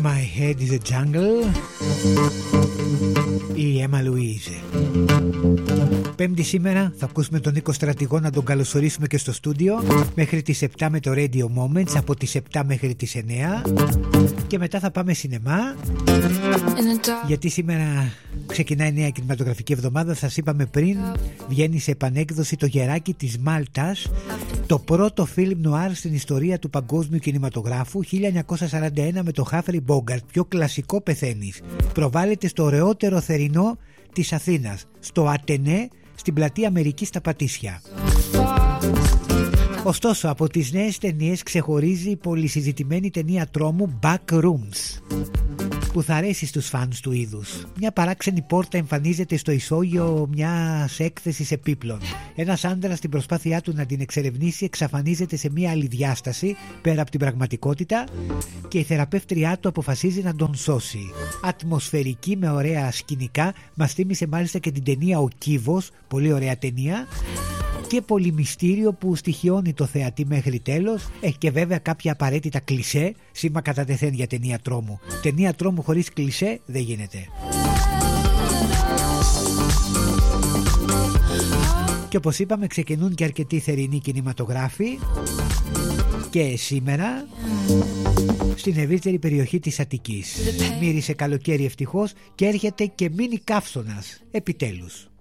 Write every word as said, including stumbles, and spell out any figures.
My Head is a Jungle, η Emma Louise. Πέμπτη σήμερα θα ακούσουμε τον Νίκο Στρατηγό, να τον καλωσορίσουμε και στο στούντιο μέχρι τις επτά με το Radio Moments, από τις επτά μέχρι τις εννιά, και μετά θα πάμε σινεμά, γιατί σήμερα ξεκινάει νέα κινηματογραφική εβδομάδα. Σας είπαμε πριν, βγαίνει σε επανέκδοση το Γεράκι της Μάλτας, το πρώτο φιλμ νουάρ στην ιστορία του παγκόσμιου κινηματογράφου, χίλια εννιακόσια σαράντα ένα, με το Χάφρι Μπόγκαρτ. Πιο κλασικό πεθαίνεις. Προβάλλεται στο ωραιότερο θερινό της Αθήνας, στο Ατενέ, στην πλατεία Αμερικής στα Πατήσια. Ωστόσο, από τις νέες ταινίες ξεχωρίζει η πολυσυζητημένη ταινία τρόμου Backrooms, που θα αρέσει στους φανς του είδους. Μια παράξενη πόρτα εμφανίζεται στο ισόγειο μιας έκθεσης επίπλων. Ένας άντρας στην προσπάθειά του να την εξερευνήσει εξαφανίζεται σε μια άλλη διάσταση πέρα από την πραγματικότητα και η θεραπεύτριά του αποφασίζει να τον σώσει. Ατμοσφαιρική, με ωραία σκηνικά, μας θύμισε μάλιστα και την ταινία Ο Κύβος, πολύ ωραία ταινία, και πολύ μυστήριο που στοιχιώνει το θεατή μέχρι τέλος. Έχει και βέβαια κάποια απαραίτητα κλισέ, σήμα κατά τεθέν για ταινία τρόμου. Ταινία τρόμου χωρίς κλισέ δεν γίνεται. Και όπως είπαμε, ξεκινούν και αρκετοί θερινοί κινηματογράφοι και σήμερα στην ευρύτερη περιοχή της Αττικής. Μύρισε καλοκαίρι ευτυχώς και έρχεται και μίνι καύσωνας επιτέλους.